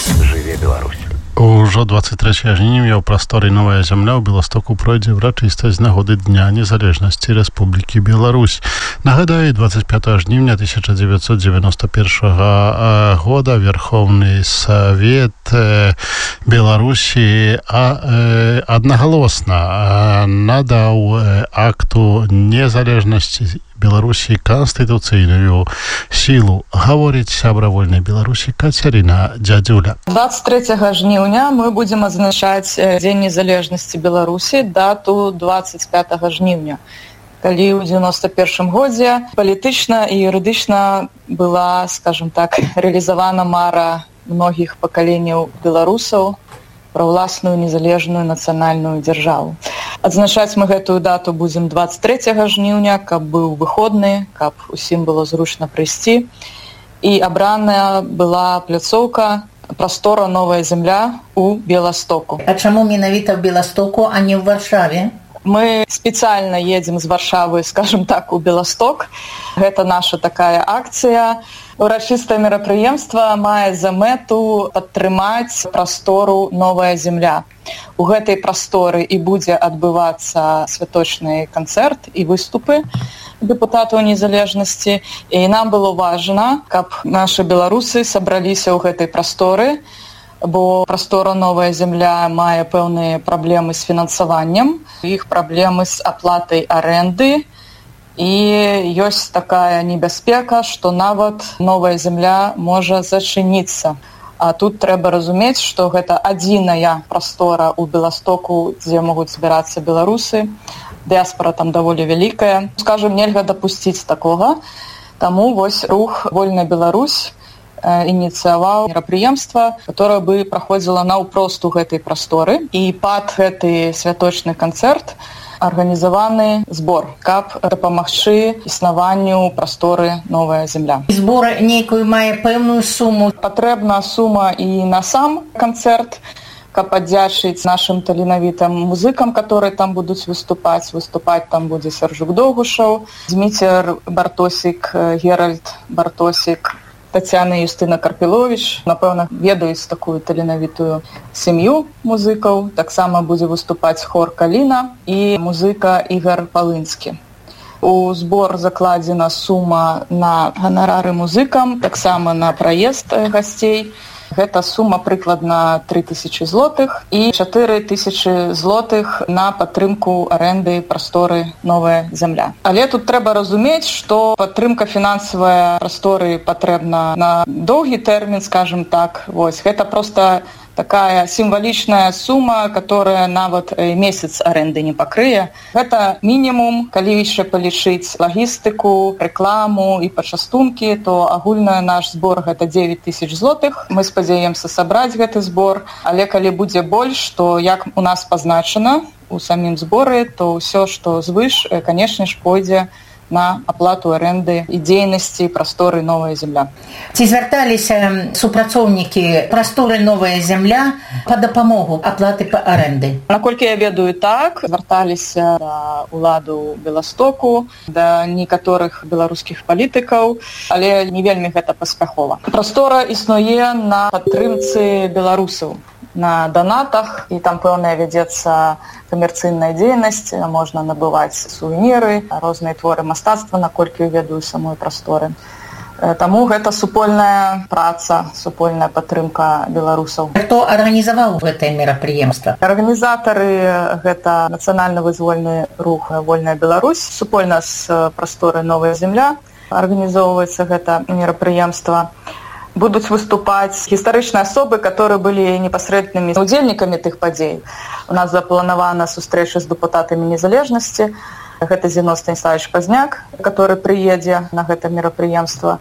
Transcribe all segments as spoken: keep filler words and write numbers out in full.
Жыве Беларусь. Ужо двадцать трэцяга жніўня ў прасторы Новая зямля ў Беластоку пройдзе ўрачыстасць з нагоды Дня незалежнасці Рэспублікі Беларусь. Нагадаю, двадцать пятого жніўня тысяча девятьсот девяносто первого года Верховны Савет Беларусі аднагалосна надаў акту незалежнасці Беларусі канстытуцыйную сілу. Гаворыць сябра Вольнай Беларусі Кацярына Дзядзюля. двадцать трэцяга жніўня мы будзем адзначаць Дзень незалежнасці Беларусі, дату двадцать пятого жніўня. Калі ў девяносто первым годзе палітычна і юрыдычна была, скажем так, рэалізавана мара многіх пакаленняў беларусаў пра ўласную незалежную нацыянальную дзяржаву. Адзначаць мы гэтую дату будзем двадцать трэцяга жніўня, каб быў выходны, каб усім было зручна прыйсці. І абраная была пляцоўка прастора Новая зямля у Беластоку. А чаму менавіта ў Беластоку, а не ў Варшаве? Мы спецыяльна едзем з Варшавы, скажем так, у Беласток. Гэта наша такая акцыя. Урачыстае мерапрыемства мае за мэту падтрымаць прастору Новая зямля. У гэтай прасторы і будзе адбывацца святочны канцэрт і выступы дэпутатаў незалежнасці. І нам было важна, каб нашы беларусы сабраліся ў гэтай прасторы, бо прастора Новая зямля мае пэўныя праблемы з фінансаваннем, іх праблемы з аплатай арэнды, і ёсць такая небяспека, што нават Новая зямля можа зачыніцца. А тут трэба разумець, што гэта адзіная прастора ў Беластоку, дзе могуць збірацца беларусы. Дыаспара там даволі вялікая. Скажем, нельга дапусціць такога. Таму вось рух «Вольная Беларусь» ініцыяваў мерапрыемства, которое бы праходзіла наўпрост у гэтай прасторы. І пад гэты святочны канцэрт арганізаваны збор, каб дапамагчы існаванню прасторы Новая зямля. Збор нейкую мае пэўную суму. Патрэбна сума і на сам канцэрт, каб аддзячыць нашым таленавітым музыкам, которые там будуць выступаць. Выступаць там будзе Сяржук Догушаў, Зміцер Бартосік, Геральд Бартосік, Тацяна Юстына Карпіловіч. Напэўна, ведаюць такую таленавітую сям'ю музыкаў. Таксама будзе выступаць хор Каліна і музыка Ігар Палынскі. У збор закладзена сума на ганарары музыкам, таксама на праезд гасцей. Гэта сума прыкладна тры тысячы злотых і чатыры тысячы злотых на падтрымку арэнды прасторы Новая зямля. Але тут трэба разумець, што падтрымка фінансавая прасторы патрэбна на доўгі тэрмін, скажем так. Вось, гэта проста такая сімвалічная сума, которая нават месяц арэнды не пакрые. Гэта мінімум, калі яшчэ палічыць лагістыку, рэкламу і пачастункі, то агульны наш збор гэта дзевяць тысяч злотых. Мы спадзяемся сабраць гэты збор, але калі будзе больш, то як у нас пазначана у самім зборы, то ўсё, што звыш, канешне ж, пойдзе на аплату арэнды і дзейнасці прасторы Новая зямля. Ці звярталіся супрацоўнікі прасторы Новая зямля па дапамогу аплаты па арэнды? Наколькі я ведаю, так, звярталіся да ўладу Беластоку, да некаторых беларускіх палітыкаў, але не вельмі гэта паспяхова. Прастора існуе на падтрымцы беларусаў, на донатах, і там пэўная вядзецца камерцыйная дзейнасць, можна набываць сувеніры, розныя творы мастацтва, наколькі я ведаю самой прасторы. Таму гэта супольная праца, супольная падтрымка беларусаў. Хто арганізаваў гэтае мерапрыемства? Арганізатары гэта нацыянальна-вызвольны рух «Вольная Беларусь», супольна з прасторы Новая зямля арганізоўваецца гэта мерапрыемства. Будуць выступаць гістарычныя асобы, которые былі непасрэднымі удзельнікамі тых падзей. У нас запланавана сустрэча з дэпутатамі незалежнасці. Гэта Зіно Станіславович Пазняк, который прыедзе на гэта мерапрыемства.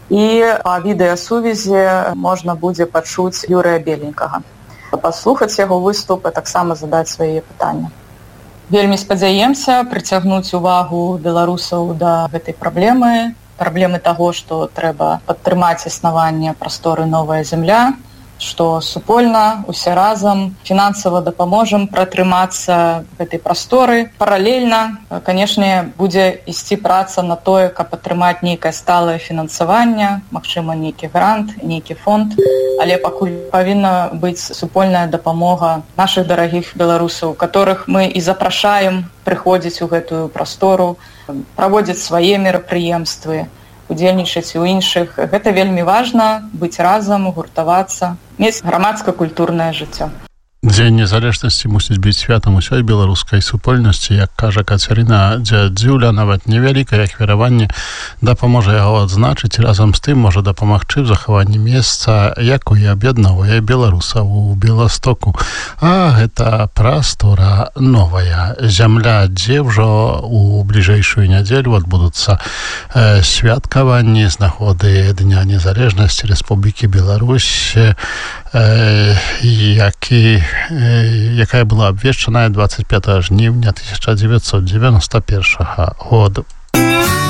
І па відэасувязі можна будзе пачуць Юрыя Беленькага. Паслухаць яго выступ і таксама задаць свае пытанні. Вельмі спадзяемся прыцягнуць увагу беларусаў да гэтай праблемы, праблемы таго, што трэба падтрымаць існаванне прасторы Новая зямля, што супольна усе разам фінансава дапаможам пратрымацца гэтай прасторы. Паралельна, канешне, будзе ісці праца на тое, каб атрымаць нейкае сталае фінансаванне, магчыма, нейкі грант, нейкі фонд, але пакуль павінна быць супольная дапамога нашых дарагіх беларусаў, которых мы і запрашаем прыходзіць у гэтую прастору, праводзіць свае мерапрыемствы, удзельнічаць у іншых. Гэта вельмі важна, быць разам, гуртавацца, мець грамадска-культурнае жыццё. Дзень незалежнасці мусіць быць святам усёй беларускай супольнасці, як кажа Кацярына Дзядзюля, нават невялікае ахвяраванне дапаможа яго адзначыць, разам з тым можа дапамагчы ў захаванні месца, якое аб'ядноўвае беларусаў у Беластоку. А гэта прастора новая зямля, дзе ўжо у бліжэйшую нядзелю адбудуцца э, святкаванні з нагоды Дня незалежнасці Рэспублікі Беларусь, э, які якая была абвешчаная двадцать пятого жніўня тысяча девятьсот девяносто первого года.